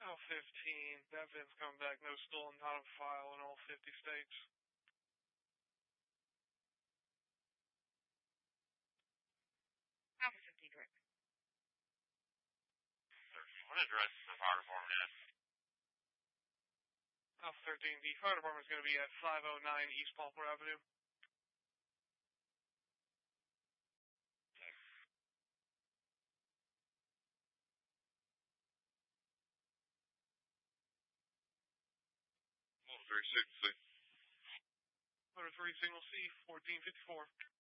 Alpha 15, that VIN's coming back, no stolen, not on file in all 50 states. Alpha 15, correct. What address is the fire department at? Alpha 13, the fire department is going to be at 509 East Poplar Avenue. Motor 360. Motor 3 single C, 1454.